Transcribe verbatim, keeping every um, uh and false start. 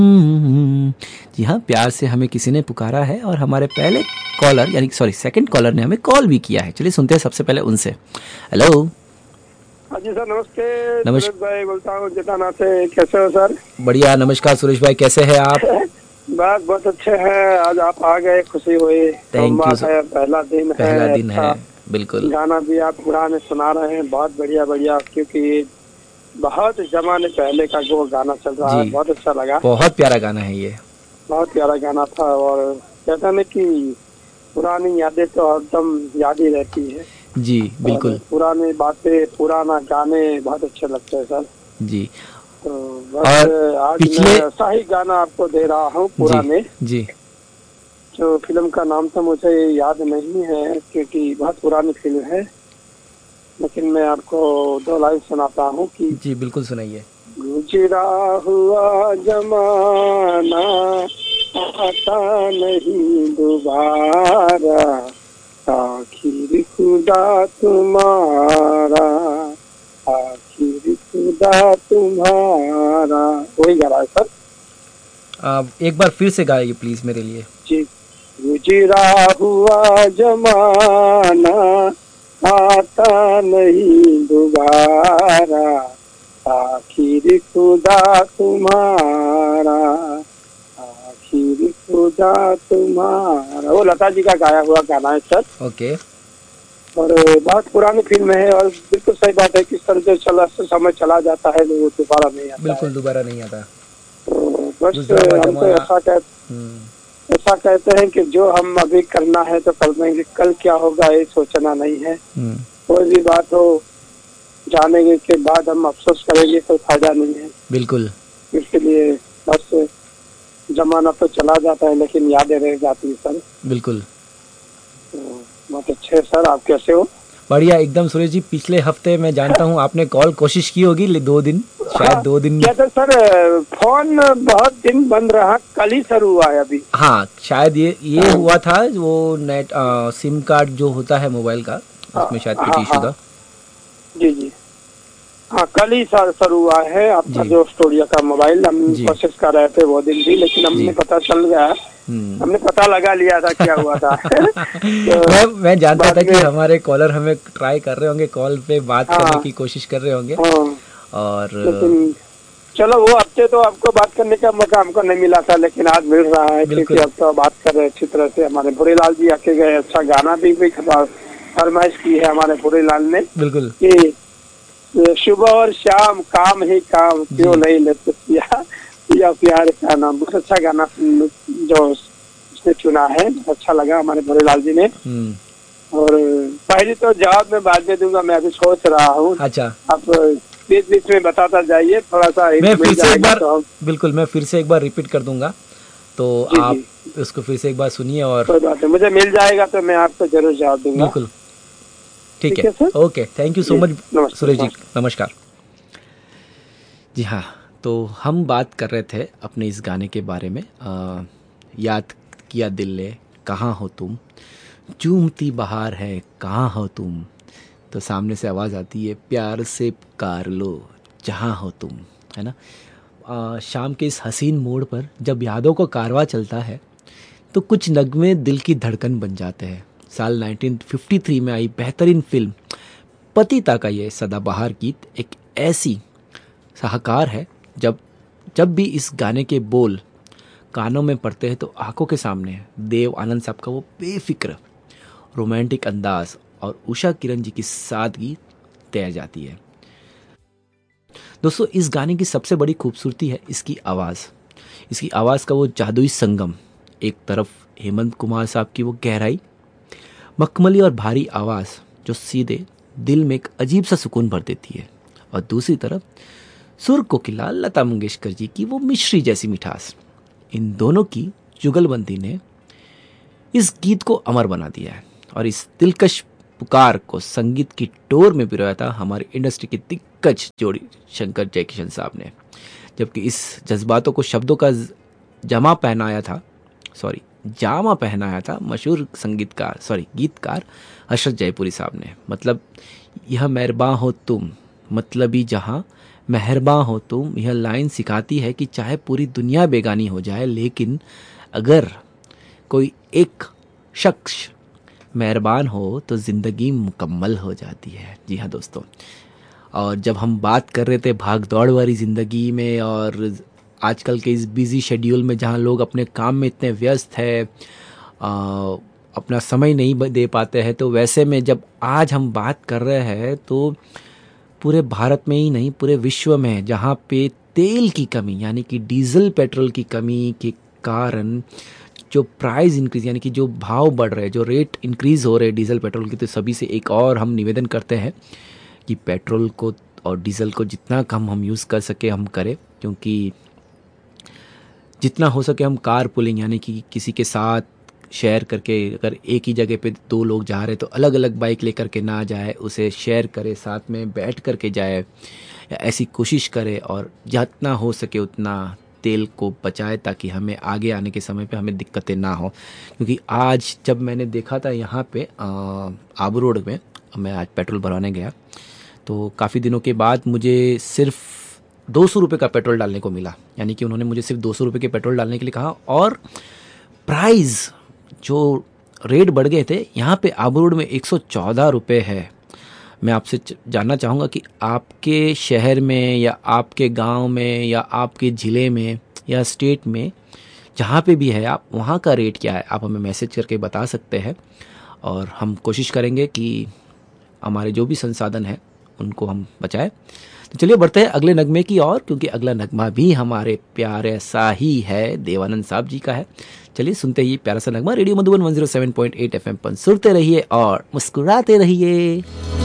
हम्म, जी हाँ, प्यार से हमें किसी ने पुकारा है और हमारे पहले कॉलर यानी सॉरी सेकंड कॉलर ने हमें कॉल भी किया है। चलिए सुनते हैं सबसे पहले उनसे। हेलो। हाँ जी सर, नमस्ते। नमस्कार। सुरेश भाई बोलता हूँ जटाना से। कैसे हो सर? बढ़िया, नमस्कार सुरेश भाई, कैसे हैं आप? बस बहुत अच्छे हैं। आज आप आ गए, खुशी हुई। Thank you. सोमवार है, पहला दिन है। पहला दिन है, अच्छा बिल्कुल। गाना भी आप पुराने सुना रहे हैं, बहुत बढ़िया बढ़िया। क्योंकि बहुत जमाने पहले का जो गाना चल रहा जी, है, बहुत अच्छा लगा। बहुत प्यारा गाना है ये। बहुत प्यारा गाना था। और कहते हैं ना कि पुरानी यादें तो एकदम याद ही रहती है। जी और बिल्कुल। पुरानी बातें, पुराना गाने बहुत अच्छे लगते हैं सर। जी। तो बस और आज मैं पिछले। ऐसा ही गाना आपको दे रहा हूँ जी। पुराने। जी। जो फिल्म का नाम तो मुझे याद नहीं है, क्योंकि बहुत पुरानी फिल्म है। लेकिन मैं आपको दो लाइन सुनाता हूँ कि जी बिल्कुल, सुनाइए। गुजरा हुआ जमाना आता नहीं दोबारा, आखिर खुदा तुम्हारा, आखिर खुदा तुम्हारा। वही गा रहा है सर। आप एक बार फिर से गाइए प्लीज मेरे लिए। जी। गुजरा हुआ जमाना आता नहीं दोबारा, आखिर खुदा तुम्हारा, आखिर खुदा तुम्हारा। वो लता जी का गाया हुआ गाना है सर। ओके। और बहुत पुरानी फिल्म है। और बिल्कुल सही बात है कि सर जो चला समय चला जाता है वो दोबारा नहीं आता है। बिल्कुल दोबारा नहीं आता। तो बस गुजरा हुआ हम तो जमाना। ऐसा कह हम्म। ऐसा कहते हैं कि जो हम अभी करना है तो कर देंगे, कल क्या होगा ये सोचना नहीं है। हम्म। कोई भी बात हो, जाने के बाद हम अफसोस करेंगे, कोई फायदा नहीं है। बिल्कुल। इसलिए बस जमाना तो चला जाता है लेकिन यादें रह जाती है सर। बिल्कुल। तो बहुत अच्छे है सर। आप कैसे हो? बढ़िया एकदम सुरेश जी। पिछले हफ्ते मैं जानता हूँ आपने कॉल कोशिश की होगी, ले- दो दिन, शायद हाँ, दो दिन। क्या था सर, फोन बहुत दिन बंद रहा, कल ही सर हुआ है अभी। हाँ, शायद ये ये हाँ हुआ था वो नेट आ, सिम कार्ड जो होता है मोबाइल का, हाँ उसमें शायद कुछ हाँ इशू हाँ, था। जी जी। हाँ, कल ही सर सर हुआ है आपका जी। जो स्टोरिया का मोबाइल। हम जी। कोशिश कर रहे थे वो दिन भी, लेकिन हमने जी। पता चल गया। हम्म। हमने पता लगा लिया था क्या हुआ था। तो मैं मैं जानता बाद था कि में हमारे कॉलर हमें ट्राई कर रहे होंगे, कॉल पे बात करने हाँ की कोशिश कर रहे होंगे। हाँ, और लेकिन चलो वो हफ्ते तो आपको बात करने का मौका हमको नहीं मिला था, लेकिन आज मिल रहा है। क्योंकि बिल्कुल। अब तो बात कर रहे अच्छी तरह से। हमारे भूरेलाल जी आके गए, अच्छा गाना भी भी फरमाइश की है हमारे भूरेलाल ने बिल्कुल। कि सुबह और शाम काम ही काम, जी। क्यों नहीं लेते पिया पिया प्यार का नाम। बहुत अच्छा गाना जो उसने चुना है, अच्छा लगा हमारे भोलेलाल जी ने। हम्म। और पहली तो जवाब मैं बाद में दूंगा, मैं अभी सोच रहा हूँ। अच्छा। आप बीच बीच में बताता जाइए, थोड़ा सा मैं हिंट फिर मिल से एक जाएगा बार तो हम। बिल्कुल मैं फिर से एक बार रिपीट कर दूंगा, तो जी आप जी, उसको फिर से एक बार सुनिए और कोई बात नहीं, मुझे मिल जाएगा तो मैं आपको जरूर जवाब दूंगा। बिल्कुल। ठीक ठीक है। है sir. Okay, thank you so ji, much नमस्ते सुरेश जी, नमस्ते। नमस्कार। जी हाँ, तो हम बात कर रहे थे अपने इस गाने के बारे में। आ, याद किया दिल ने, कहाँ हो तुम, चूमती बहार है कहाँ हो तुम, तो सामने से आवाज़ आती है प्यार से पुकार लो जहाँ हो तुम, है ना। आ, शाम के इस हसीन मोड़ पर जब यादों को कारवां चलता है तो कुछ नगमे दिल की धड़कन बन जाते हैं। साल नाइनटीन फिफ्टी थ्री में आई बेहतरीन फिल्म पतिता का ये सदाबहार गीत एक ऐसी साहकार है। जब जब भी इस गाने के बोल कानों में पड़ते हैं तो आंखों के सामने देव आनंद साहब का वो बेफिक्र रोमांटिक अंदाज और उषा किरण जी की सादगी तैर जाती है। दोस्तों, इस गाने की सबसे बड़ी खूबसूरती है इसकी आवाज़। इसकी आवाज़ का वो जादुई संगम। एक तरफ हेमंत कुमार साहब की वो गहराई, मखमली और भारी आवाज़ जो सीधे दिल में एक अजीब सा सुकून भर देती है, और दूसरी तरफ सुर कोकिला लता मंगेशकर जी की वो मिश्री जैसी मिठास। इन दोनों की जुगलबंदी ने इस गीत को अमर बना दिया है, और इस दिलकश पुकार को संगीत की टोर में पिरोया था हमारी इंडस्ट्री की दिग्गज जोड़ी शंकर जयकिशन साहब ने। जबकि इस जज्बातों को शब्दों का जमा पहनाया था सॉरी जामा पहनाया था मशहूर संगीतकार सॉरी गीतकार हर्षद जयपुरी साहब ने। मतलब यह मेहरबान हो तुम, मतलबी जहां, मेहरबान हो तुम। यह लाइन सिखाती है कि चाहे पूरी दुनिया बेगानी हो जाए, लेकिन अगर कोई एक शख्स मेहरबान हो तो ज़िंदगी मुकम्मल हो जाती है। जी हाँ दोस्तों, और जब हम बात कर रहे थे भाग दौड़ वाली ज़िंदगी में और आजकल के इस बिज़ी शेड्यूल में जहाँ लोग अपने काम में इतने व्यस्त हैं, अपना समय नहीं दे पाते हैं, तो वैसे में जब आज हम बात कर रहे हैं तो पूरे भारत में ही नहीं पूरे विश्व में जहाँ पे तेल की कमी यानी कि डीजल पेट्रोल की कमी के कारण जो प्राइस इंक्रीज यानी कि जो भाव बढ़ रहे हैं, जो रेट इंक्रीज़ हो रहे हैं डीजल पेट्रोल की, तो सभी से एक और हम निवेदन करते हैं कि पेट्रोल को और डीजल को जितना कम हम यूज़ कर सके हम करें, क्योंकि जितना हो सके हम कार पुलिंग यानी कि किसी के साथ शेयर करके, अगर एक ही जगह पे दो लोग जा रहे तो अलग अलग बाइक लेकर के ना जाए, उसे शेयर करे, साथ में बैठ करके जाए, ऐसी कोशिश करे और जितना हो सके उतना तेल को बचाए ताकि हमें आगे आने के समय पे हमें दिक्कतें ना हो। क्योंकि आज जब मैंने देखा था यहाँ पे आबू रोड में, मैं आज पेट्रोल भरवाने गया तो काफ़ी दिनों के बाद मुझे सिर्फ दो सौ रुपये का पेट्रोल डालने को मिला। यानी कि उन्होंने मुझे सिर्फ दो सौ रुपये के पेट्रोल डालने के लिए कहा और प्राइस जो रेट बढ़ गए थे यहाँ पे आबू रोड में एक सौ चौदह रुपये है। मैं आपसे जानना चाहूँगा कि आपके शहर में या आपके गांव में या आपके ज़िले में या स्टेट में जहाँ पे भी है आप, वहाँ का रेट क्या है, आप हमें मैसेज करके बता सकते हैं और हम कोशिश करेंगे कि हमारे जो भी संसाधन है उनको हम बचाएं। तो चलिए बढ़ते हैं अगले नगमे की ओर, क्योंकि अगला नगमा भी हमारे प्यारे सा ही है, देवानंद साहब जी का है। चलिए सुनते ही प्यारा सा नगमा रेडियो मधुबन एक सौ सात पॉइंट आठ एफएम पर। सुनते रहिए और मुस्कुराते रहिए।